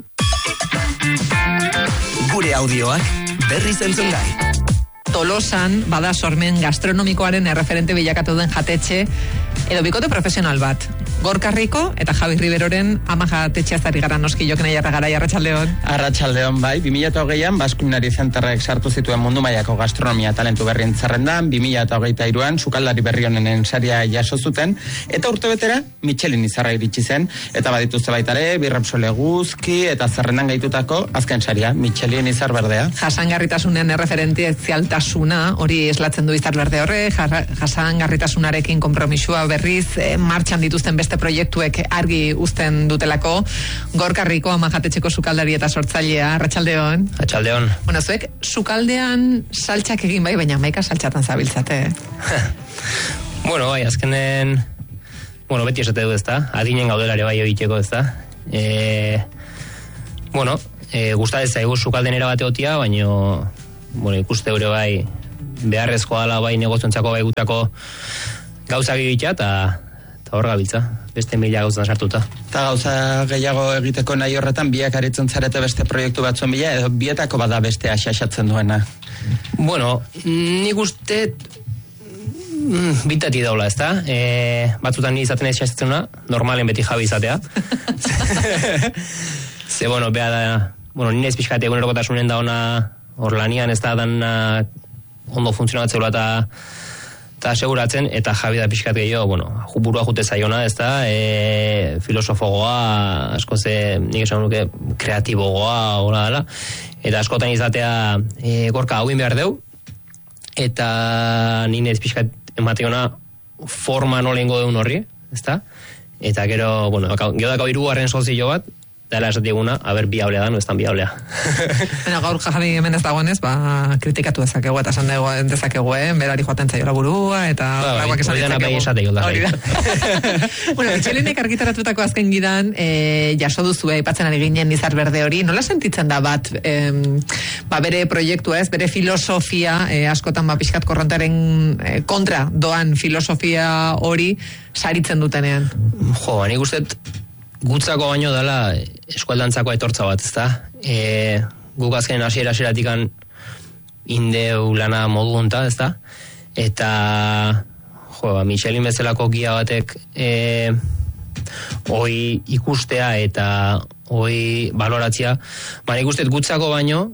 Gure audioak berriz entzun gai. Tolosan bada sormen gastronomikoaren erreferente bilakatu den jatetxe edo bikote profesional bat. Gorkarriko eta Javi Riberoren ama jatetxea zari gara noski joken aiarra gara, Arratsaldeon. Arratsaldeon bai, 2008an Baskulinari Zenterrek sartu zituen mundu mailako gastronomia talentu berrien zerrendan, 2023an sukaldari berri honenen saria jaso zuten, eta urtebetera Michelin izarra iritsi zen, eta badituzte baitare, Birrepsol eguzki eta zerrendan gaitutako azken saria, Michelin izar berdea. Jasangarritasunen erreferentzialtasuna, hori eslatzen du izar berde horre, jasangarritasunarekin konpromisua berriz, martxan dituzten beste proiektuek argi uzten dutelako. Gorkarriko ama jatetxeko sukaldari eta sortzailea, Arratsaldeon. Arratsaldeon. Bueno, zuek sukaldean saltxak egin bai, baina maika saltxatan zabiltzate. Bueno, bai, azkenen beti esate du ezta, adinen gaudelare bai egiteko ezta. Gustatzen zaigu sukaldenera bate otia, baina ikuste gure bai beharrezkoa dela bai negoziontzako bai gutako gauzak egitea eta hor gabiltza, beste 1000 gauzan sartuta. Eta gauza gehiago egiteko nahi horretan biak aritzen zarete beste proiektu batzuen bila, edo bietako bada beste xaxatzen duena? Bueno, nik uste bitati daula, ezta? Batzutan ni izaten ez xaxatzena, normalen beti Javi izatea. Ze, beha da, nire ez pixkate egunerokotasunen da ona hor lanian ez da dan ondo funtzionatzeula eta aseguratzen, eta Javi da pixkat gehiago, burua jute zaiona, ez da, filosofogoa, asko nik esan nuke, kreatibogoa, hola dela, eta askotan izatea gorka hauin behar deu, eta nire ez pixkat emateona forma nolengo deun horri, ez da, eta gero, geodako 3. sozio bat, dela esatiguna, biablea da, no ez tan biablea. Baina gaur Javi hemen ez dagoenez, kritikatu dezakegu eta esan dezakegu, berari joaten zaiola burua, eta laguak esan dezakegu. Michelinek argitaratutako azken gidan, jaso duzu, aipatzen ari ginen izar berde hori, nola sentitzen da bat, bere proiektua ez, bere filosofia, askotan pixkat korrontaren kontra doan filosofia hori saritzen dutenean? Nik uste gutzako baino dela eskualdantzako aitortza bat, ezta? Guk azken hasiera-hasieratik indeu lana modu honta, ezta? Eta Michelin bezalako gia batek hoi ikustea eta hoi baloratzea, nik uste gutzako baino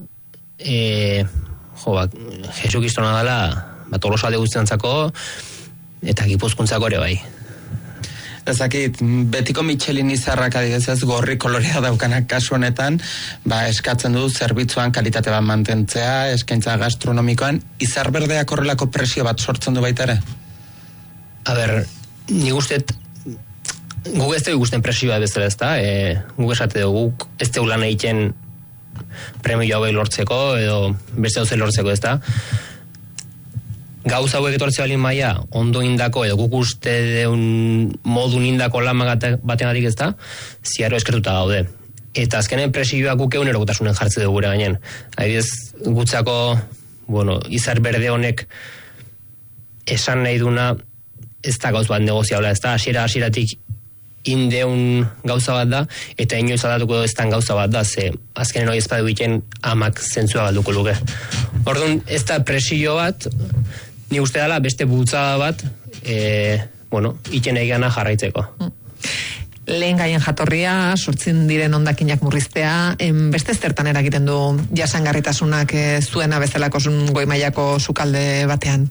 Jesukistona dela Tolosalde guztiantzako eta Gipuzkoantzako ere bai. Ezakit, betiko Michelin izarrak adibidez gorri kolorea daukanak kasu honetan, eskatzen du zerbitzuan kalitate bat mantentzea, eskaintza gastronomikoan, izar berdeak horrelako presio bat sortzen du baita ere? Nik uste, guk ez dugu ikusten presioa bezala ezta, guk esate dugu, ez dugu lan egiten premio hauek lortzeko, edo beste hauzen lortzeko ezta. Gauza hauek etortzea balin maia, ondo indako, edo guk uste deun modun indako lan batenatik ez da, ziaro eskertuta gaude. Eta azkenen presioak guk egunerokotasunen jartze dugu gure gainen. Adibidez, gutzako, izar berde honek esan nahi duna, ez da gauz bat negoziabla, ez da, hasieratik indeun gauza bat da, eta inoiz aldatuko ez dan gauza bat da, ze azkenen hori ezpadu egiten amak zentzua galduko luke. Orduan, ez da presio bat, ni uste dela beste bultzada bat, iten egana jarraitzeko. Lehen gaien jatorria, sortzen diren hondakinak murriztea, beste zertan eragiten du jasangarritasunak zuena bezalako goi mailako sukalde batean?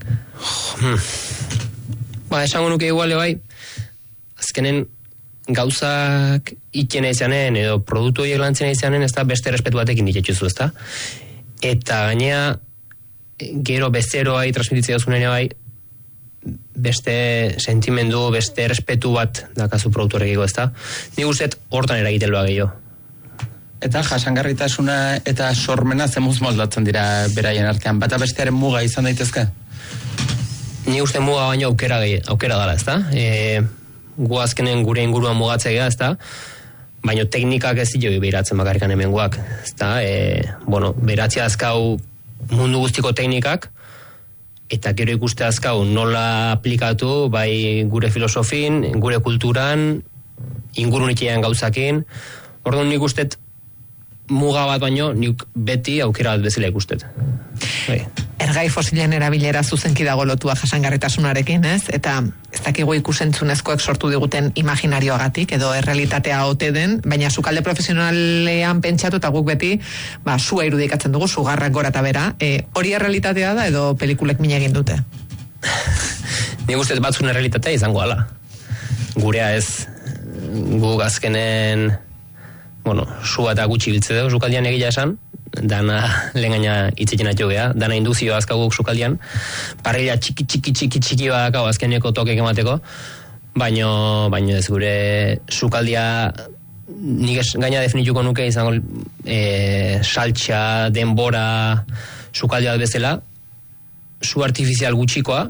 Esango nuke iguale bai, azkenen gauzak itxena izanen, edo produktu horiek lantzena izanen, ez da beste respetu batekin ditxetxuzu, ez da? Eta gainea, gero bezeroa transmititzea duzun ere bai, beste sentimendu, beste respetu bat dakazu produktorekiko, ezta? Ni guztet hortan eragitelua gehiago. Eta jasangarritasuna eta sormena zemuz moldatzen dira beraien artean. Bata bestearen muga izan daitezke? Ni uste muga baino aukera dala, ezta? Gu azkenen gure inguruan mugatzea, ezta? Baino teknikak ez dira behiratzen bakarrikan hemengoak, ezta? Behiratzea azkau mundu guztiko teknikak, eta gero ikuste azkau nola aplikatu, bai gure filosofin, gure kulturan, ingurunikean gauzakin. Orduan nik ustet muga bat baino, nik beti aukera bat bezala ikustet. Bai. Ergai fosilen erabilera zuzenki dago lotua jasangarritasunarekin, ez? Eta ez dakigu ikusentzunezkoek sortu diguten imaginarioagatik, edo errealitatea ote den, baina sukalde profesionalean pentsatu eta guk beti, sua irudikatzen dugu, sugarrak gora eta bera. Hori errealitatea da edo pelikulek min egin dute? Nik ustez batzun errealitatea izango ala. Gurea ez, guk azkenen, sua eta gutxi biltze dugu sukaldian egila esan, dana lehen gaina itzekin atio geha, dana induzioa azkaguk sukaldian, parrilla txiki badakau azkeneko tokek emateko, baino ez gure sukaldia nik gaina definituko nuke izango saltxa, denbora, sukaldia bezala, su artifizial gutxikoa,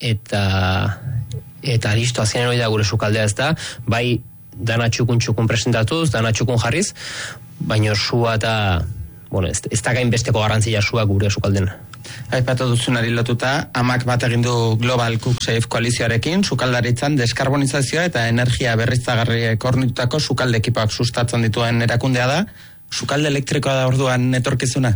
eta listo, azkenen hori da gure sukaldea ez da, bai dana txukun presentatuz, dana txukun jarriz, baino sua eta ez da gain besteko garrantzia sua gure sukalden. Aipatu duzunari lotuta, amak bat egin du Global Cook Safe koalizioarekin, sukaldaritzan deskarbonizazioa eta energia berriztagarriek hornitutako sukalde ekipoak sustatzen dituen erakundea da. Sukalde elektrikoa da orduan etorkizuna?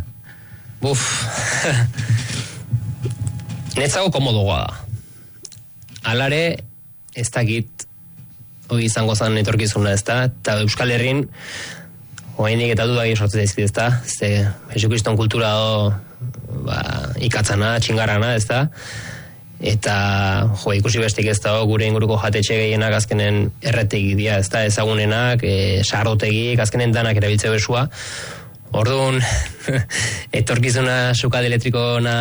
Netzago komodogoa da. Alare, ez dakit hori izango zen etorkizuna, ez da, eta Euskal Herrin oainik eta dudak sortzen daizkit, ez da, Jesukriston kultura ikatzana, txingarrana, ez da, eta ikusi bestik ez da, gure inguruko jatetxe gehienak azkenen erretegi dira, ez da, ezagunenak, sardotegik, azkenen danak erabiltze besua. Orduan, etorkizuna sukalde elektrikona,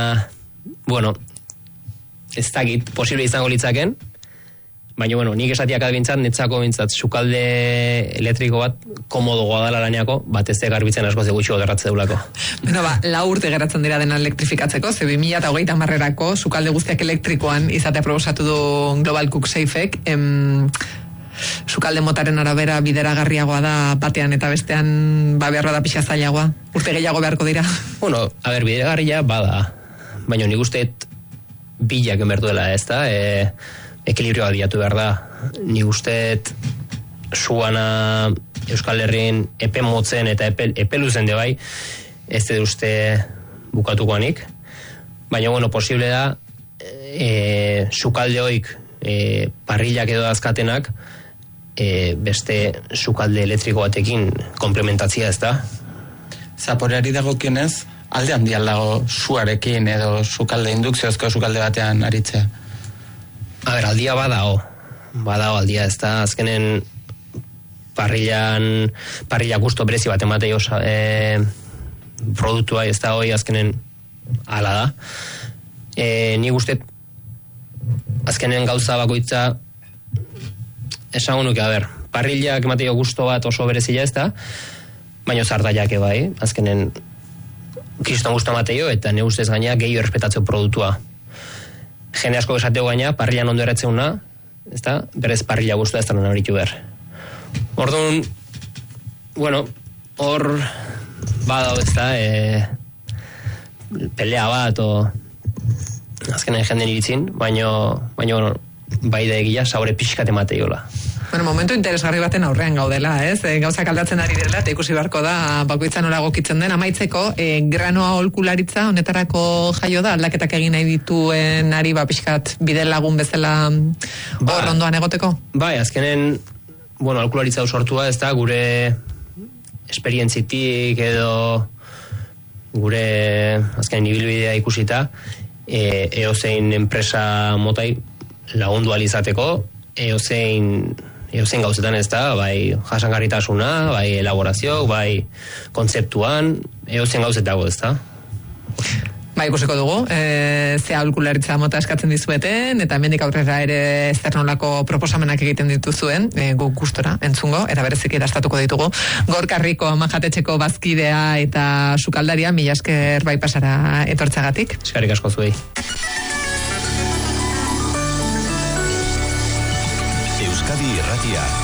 ez dakit, posible izango litzaken, baina, nik esatiak adbintzat, netzako bintzat, sukalde elektriko bat, komodogoa dala laneako, bat ez garbitzen asko zegutxo gerratze deulako. 4 urte geratzen dira dena elektrifikatzeko, 2030erako sukalde guztiak elektrikoan izatea proposatu du Global Cook Safek, sukalde motaren arabera bideragarriagoa da batean eta bestean behar bada pixa zailagoa, urte gehiago beharko dira? Bideragarria bada, baina nik usteet bilak enbertu dela, ez da, ekilibrioa diatu behar da. Ni usteet suana Euskal Herrin epe motzen eta epe luzen de bai, ez dut uste bukatukoanik. Baina, posible da sukalde hoik parrillak edo azkatenak beste sukalde elektriko batekin komplementatzia, ez da? Zaporeari dagokionez, alde handian dago suarekin edo sukalde indukziozko sukalde batean aritzea? Aldia badao aldia, ez da, azkenen parrilla gusto berezi bat emateio produktua, ez da, hoi azkenen ala da. Ni guztet, azkenen gauza bakoitza, esan nuke, parrillak emateio gusto bat oso berezia, ez da, baina zardaiak bai, azkenen kriston gusto emateio, eta ne ustez gaina gehiago errespetatzeo produktua. Jende asko esateo gaina, parrillan ondo erretzeuna, ez da, berez parrilla guztua ez da non horitu behar. Orduan, hor badao, ez da, pelea bat, azkenen jenden iritzin, baina bai da egia, saure pixkat emateiola. Momentu interesgarri baten aurrean gaudela, ez? Gauzak aldatzen ari direla, eta ikusi beharko da, bakoitza nola gokitzen den, amaitzeko, granoa aholkularitza, honetarako jaio da, aldaketak egin nahi dituen ari, pixkat, bide lagun bezala hor ondoan egoteko? Bai, azkenen, aholkularitza sortua, ez da, gure esperientzitik edo gure, azkenen, ibilbidea ikusita, eozein enpresa motai lagundu alizateko, eozein gauzetan, ez da, bai jasangarritasuna, bai elaborazio, bai kontzeptuan, eozein gauzetago, ez da. Ba, ikusiko dugu, ze aholkularitza mota eskatzen dizueten, eta hemendik aurrera ere zer nolako proposamenak egiten dituzuen, guk gustora entzungo, eta bereziki erastatuko ditugu. Gorka Rico Manjatetxeko bazkidea eta sukaldaria, mila esker Bypassara etortzagatik. Eskerrik asko zuei. Euskadi Irratia.